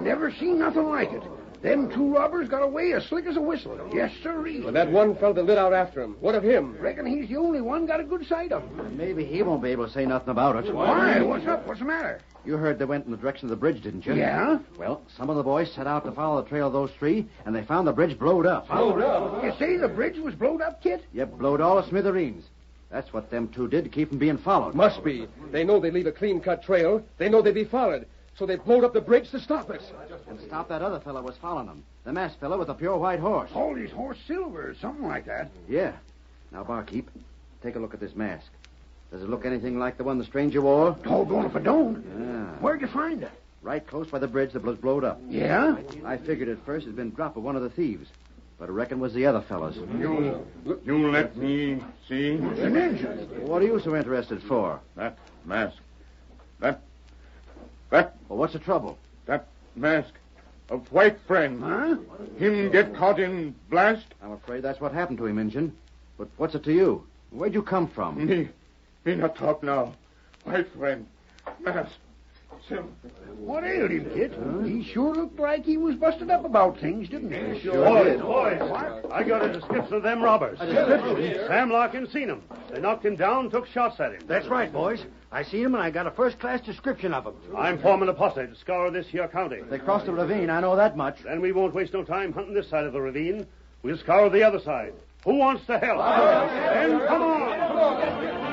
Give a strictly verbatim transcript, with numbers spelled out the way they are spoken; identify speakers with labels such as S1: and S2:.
S1: Never seen nothing like it. Them two robbers got away as slick as a whistle. Yes, sirree.
S2: Well, that one fellow that lit out after him. What of him?
S1: Reckon he's the only one got a good sight of him.
S3: Maybe he won't be able to say nothing about it.
S1: Why? What's up? What's the matter?
S3: You heard they went in the direction of the bridge, didn't you?
S1: Yeah?
S3: Well, some of the boys set out to follow the trail of those three, and they found the bridge blowed up.
S2: Blowed up?
S1: You say the bridge was blowed up, Kit?
S3: Yep, blowed all to smithereens. That's what them two did to keep from being followed.
S2: Must be. They know they leave a clean-cut trail. They know they'd be followed. So they blowed up the bridge to stop us.
S3: And stop that other fellow was following them. The masked fellow with the pure white horse.
S1: Oh, his horse Silver or something like that.
S3: Yeah. Now, barkeep, take a look at this mask. Does it look anything like the one the stranger wore?
S1: Doggone if I don't.
S3: Yeah.
S1: Where'd you find it?
S3: Right close by the bridge that was blowed up.
S1: Yeah?
S3: I figured at first it'd been dropped by one of the thieves, but I reckon it was the other fellows.
S4: You, you let me see.
S1: An engine.
S3: What are you so interested for?
S4: That mask. That, that,
S3: Well, what's the trouble?
S4: that mask of white friend.
S1: Huh?
S4: Him get caught in blast?
S3: I'm afraid that's what happened to him, Injun. But what's it to you? Where'd you come from?
S4: Me, me not talk now. White friend. Mask. Silver.
S1: What ailed him, Kit? He sure looked like he was busted up about things, didn't he?
S5: Boys, boys, I got a description of them robbers. A description? Sam Larkin seen them. They knocked him down, took shots at him.
S6: That's right, boys. I seen him, and I got a first-class description of him.
S5: I'm forming a posse to scour this here county.
S3: They crossed the ravine, I know that much.
S5: Then we won't waste no time hunting this side of the ravine. We'll scour the other side. Who wants to help? Then come on!